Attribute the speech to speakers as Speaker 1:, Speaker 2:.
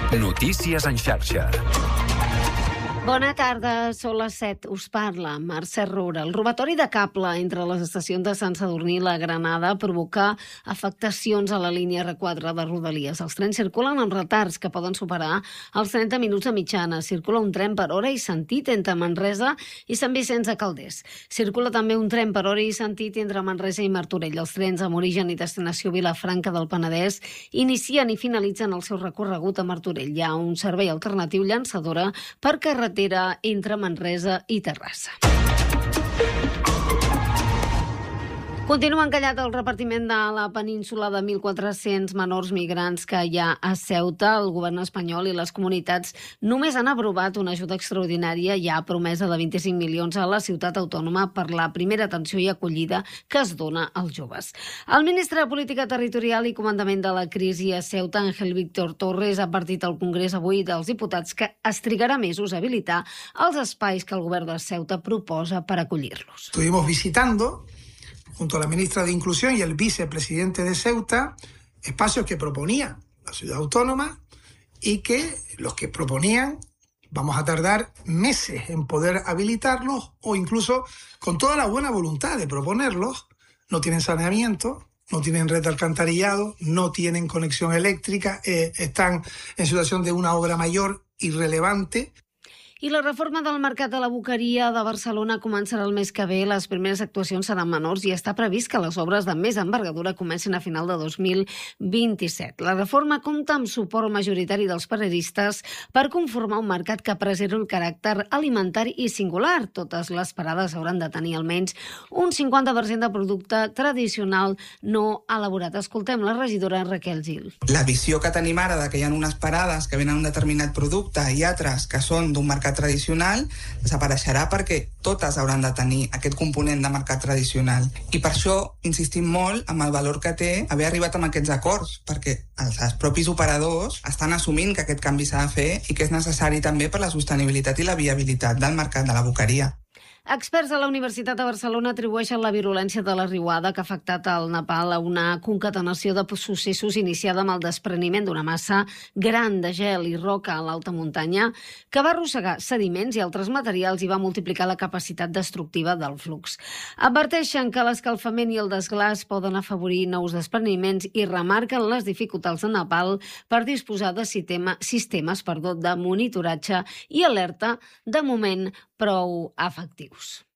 Speaker 1: Notícies en xarxa.
Speaker 2: Bona tarda, són les 7. Us parla Mercè Roura. El robatori de cable entre les estacions de Sant Sadurní i la Granada provoca afectacions a la línia R4 de Rodalies. Els trens circulen amb retards que poden superar els 30 minuts de mitjana. Circula un tren per hora i sentit entre Manresa i Sant Vicenç de Calders. Circula també un tren per hora i sentit entre Manresa i Martorell. Els trens amb origen i destinació Vilafranca del Penedès inicien i finalitzen el seu recorregut a Martorell. Hi ha un servei alternatiu llançadora per carretera entre Manresa i Terrassa. Continua encallat el repartiment de la península de 1.400 menors migrants que hi ha a Ceuta. El govern espanyol i les comunitats només han aprovat una ajuda extraordinària ja promesa de 25 milions a la ciutat autònoma per la primera atenció i acollida que es dona als joves. El ministre de Política Territorial i Comandament de la Crisi a Ceuta, Ángel Víctor Torres, ha advertit al Congrés avui dels diputats que es trigarà mesos a habilitar els espais que el govern de Ceuta proposa per acollir-los.
Speaker 3: Estuvimos visitando junto a la ministra de Inclusión y el vicepresidente de Ceuta, espacios que proponía la ciudad autónoma y que los que proponían vamos a tardar meses en poder habilitarlos o incluso con toda la buena voluntad de proponerlos, no tienen saneamiento, no tienen red de alcantarillado, no tienen conexión eléctrica, están en situación de una obra mayor irrelevante.
Speaker 2: I la reforma del mercat de la Boqueria de Barcelona començarà el mes que ve. Les primeres actuacions seran menors i està previst que les obres de més envergadura comencin a final de 2027. La reforma compta amb suport majoritari dels paradistes per conformar un mercat que preservi el caràcter alimentari i singular. Totes les parades hauran de tenir almenys un 50% de producte tradicional no elaborat. Escoltem la regidora Raquel Gil.
Speaker 4: La visió que tenim ara de que hi ha unes parades que venen un determinat producte i altres que són d'un mercat tradicional desapareixerà perquè totes hauran de tenir aquest component de mercat tradicional. I per això insistim molt en el valor que té haver arribat amb aquests acords, perquè els propis operadors estan assumint que aquest canvi s'ha de fer i que és necessari també per la sostenibilitat i la viabilitat del mercat de la boqueria.
Speaker 2: Experts de la Universitat de Barcelona atribueixen la virulència de la riuada que ha afectat el Nepal a una concatenació de successos iniciada amb el despreniment d'una massa gran de gel i roca a l'alta muntanya que va arrossegar sediments i altres materials i va multiplicar la capacitat destructiva del flux. Adverteixen que l'escalfament i el desglàs poden afavorir nous despreniments i remarquen les dificultats de Nepal per disposar de sistemes de monitoratge i alerta de moment prou efectius.